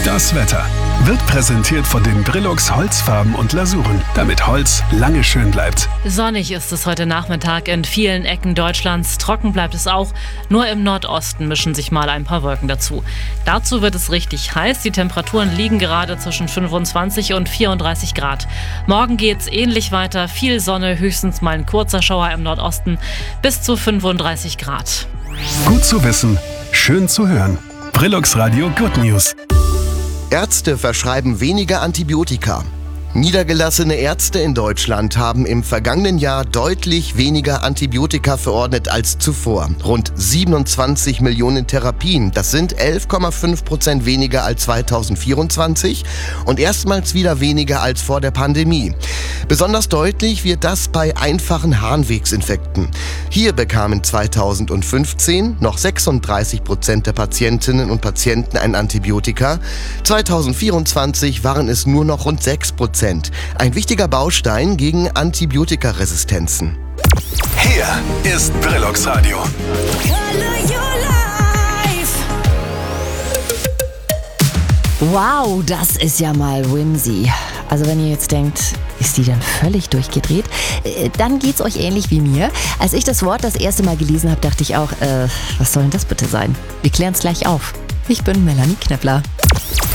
Das Wetter wird präsentiert von den Brilux Holzfarben und Lasuren, damit Holz lange schön bleibt. Sonnig ist es heute Nachmittag in vielen Ecken Deutschlands. Trocken bleibt es auch. Nur im Nordosten mischen sich mal ein paar Wolken dazu. Dazu wird es richtig heiß. Die Temperaturen liegen gerade zwischen 25 und 34 Grad. Morgen geht's ähnlich weiter. Viel Sonne, höchstens mal ein kurzer Schauer im Nordosten. Bis zu 35 Grad. Gut zu wissen, schön zu hören. Brilux Radio Good News. Ärzte verschreiben weniger Antibiotika. Niedergelassene Ärzte in Deutschland haben im vergangenen Jahr deutlich weniger Antibiotika verordnet als zuvor. Rund 27 Millionen Therapien, das sind 11,5% weniger als 2024 und erstmals wieder weniger als vor der Pandemie. Besonders deutlich wird das bei einfachen Harnwegsinfekten. Hier bekamen 2015 noch 36% der Patientinnen und Patienten ein Antibiotika. 2024 waren es nur noch rund 6%. Ein wichtiger Baustein gegen Antibiotikaresistenzen. Hier ist Brilux Radio. Wow, das ist ja mal whimsy. Also wenn ihr jetzt denkt, ist die dann völlig durchgedreht? Dann geht's euch ähnlich wie mir. Als ich das Wort das erste Mal gelesen habe, dachte ich auch, was soll denn das bitte sein? Wir klären's gleich auf. Ich bin Melanie Knepfler.